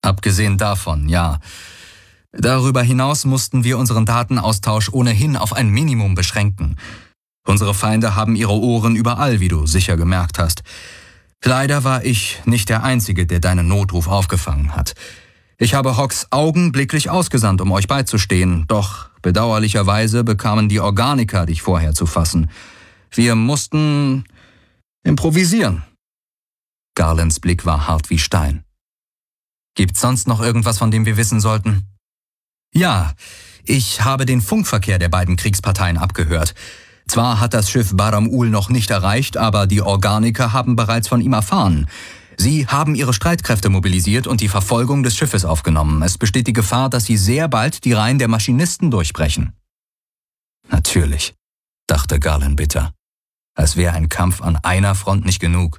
Abgesehen davon, ja. Darüber hinaus mussten wir unseren Datenaustausch ohnehin auf ein Minimum beschränken. Unsere Feinde haben ihre Ohren überall, wie du sicher gemerkt hast. Leider war ich nicht der Einzige, der deinen Notruf aufgefangen hat. Ich habe Hawks augenblicklich ausgesandt, um euch beizustehen, doch bedauerlicherweise bekamen die Organiker dich vorher zu fassen. Wir mussten improvisieren. Garlands Blick war hart wie Stein. Gibt's sonst noch irgendwas, von dem wir wissen sollten? Ja, ich habe den Funkverkehr der beiden Kriegsparteien abgehört. Zwar hat das Schiff Baram-Ul noch nicht erreicht, aber die Organiker haben bereits von ihm erfahren. Sie haben ihre Streitkräfte mobilisiert und die Verfolgung des Schiffes aufgenommen. Es besteht die Gefahr, dass sie sehr bald die Reihen der Maschinisten durchbrechen. Natürlich, dachte Garland bitter, als wäre ein Kampf an einer Front nicht genug.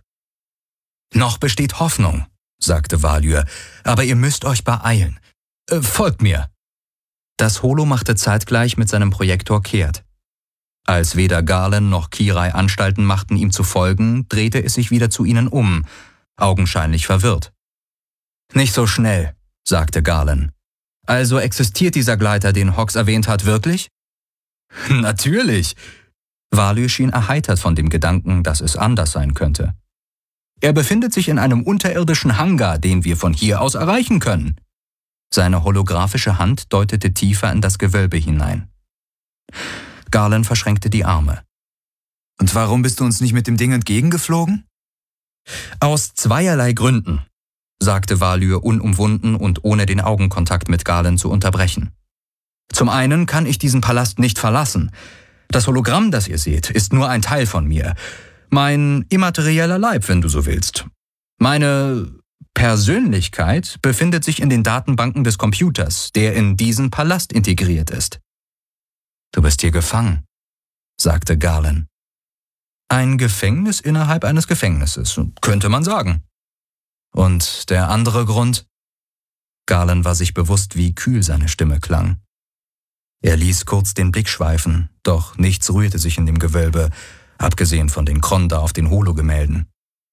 Noch besteht Hoffnung, sagte Valyr, aber ihr müsst euch beeilen. Folgt mir. Das Holo machte zeitgleich mit seinem Projektor kehrt. Als weder Garland noch Kirai Anstalten machten, ihm zu folgen, drehte es sich wieder zu ihnen um, augenscheinlich verwirrt. Nicht so schnell, sagte Garland. Also existiert dieser Gleiter, den Hawks erwähnt hat, wirklich? Natürlich. Valyr schien erheitert von dem Gedanken, dass es anders sein könnte. Er befindet sich in einem unterirdischen Hangar, den wir von hier aus erreichen können. Seine holographische Hand deutete tiefer in das Gewölbe hinein. Garland verschränkte die Arme. Und warum bist du uns nicht mit dem Ding entgegengeflogen? Aus zweierlei Gründen, sagte Valyr unumwunden und ohne den Augenkontakt mit Garland zu unterbrechen. Zum einen kann ich diesen Palast nicht verlassen. Das Hologramm, das ihr seht, ist nur ein Teil von mir. Mein immaterieller Leib, wenn du so willst. Meine Persönlichkeit befindet sich in den Datenbanken des Computers, der in diesen Palast integriert ist. Du bist hier gefangen, sagte Garland. Ein Gefängnis innerhalb eines Gefängnisses, könnte man sagen. Und der andere Grund? Garland war sich bewusst, wie kühl seine Stimme klang. Er ließ kurz den Blick schweifen, doch nichts rührte sich in dem Gewölbe, abgesehen von den Kronda auf den Hologemälden.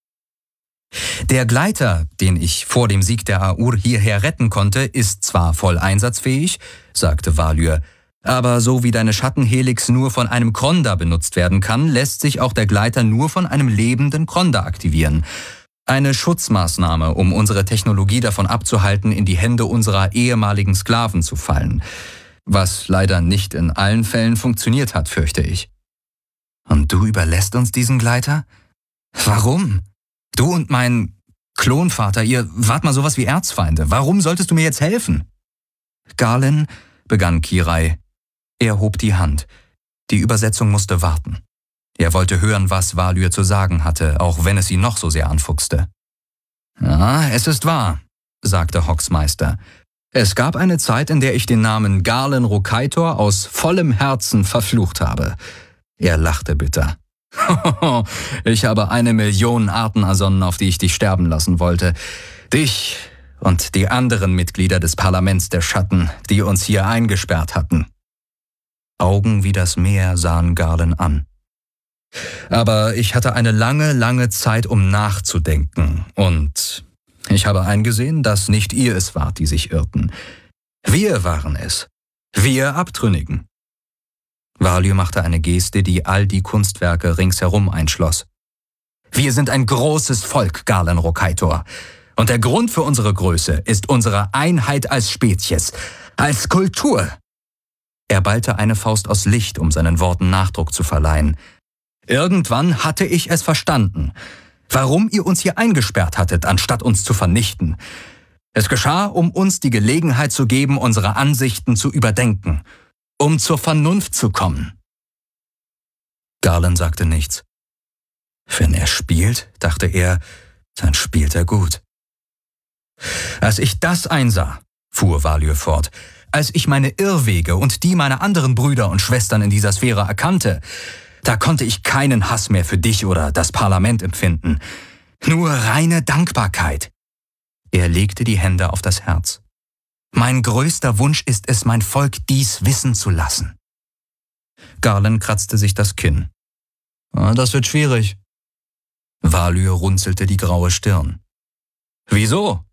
Der Gleiter, den ich vor dem Sieg der Aur hierher retten konnte, ist zwar voll einsatzfähig, sagte Valyr, aber so wie deine Schattenhelix nur von einem Kronda benutzt werden kann, lässt sich auch der Gleiter nur von einem lebenden Kronda aktivieren. Eine Schutzmaßnahme, um unsere Technologie davon abzuhalten, in die Hände unserer ehemaligen Sklaven zu fallen. Was leider nicht in allen Fällen funktioniert hat, fürchte ich. Und du überlässt uns diesen Gleiter? Warum? Du und mein Klonvater, ihr wart mal sowas wie Erzfeinde. Warum solltest du mir jetzt helfen? Garland, begann Kirai. Er hob die Hand. Die Übersetzung musste warten. Er wollte hören, was Valyr zu sagen hatte, auch wenn es ihn noch so sehr anfuchste. Ja, es ist wahr, sagte Hawks Meister. Es gab eine Zeit, in der ich den Namen Garland Rokaitor aus vollem Herzen verflucht habe. Er lachte bitter. Ich habe 1 Million Arten ersonnen, auf die ich dich sterben lassen wollte. Dich und die anderen Mitglieder des Parlaments der Schatten, die uns hier eingesperrt hatten. Augen wie das Meer sahen Garland an. Aber ich hatte eine lange, lange Zeit, um nachzudenken, und ich habe eingesehen, dass nicht ihr es wart, die sich irrten. Wir waren es. Wir Abtrünnigen. Valyr machte eine Geste, die all die Kunstwerke ringsherum einschloss. Wir sind ein großes Volk, Garland Rokaitor. Und der Grund für unsere Größe ist unsere Einheit als Spezies, als Kultur. Er ballte eine Faust aus Licht, um seinen Worten Nachdruck zu verleihen. Irgendwann hatte ich es verstanden, warum ihr uns hier eingesperrt hattet, anstatt uns zu vernichten. Es geschah, um uns die Gelegenheit zu geben, unsere Ansichten zu überdenken, um zur Vernunft zu kommen. Garland sagte nichts. Wenn er spielt, dachte er, dann spielt er gut. Als ich das einsah, fuhr Valyr fort, als ich meine Irrwege und die meiner anderen Brüder und Schwestern in dieser Sphäre erkannte, da konnte ich keinen Hass mehr für dich oder das Parlament empfinden. Nur reine Dankbarkeit. Er legte die Hände auf das Herz. Mein größter Wunsch ist es, mein Volk dies wissen zu lassen. Garland kratzte sich das Kinn. Das wird schwierig. Valyr runzelte die graue Stirn. Wieso?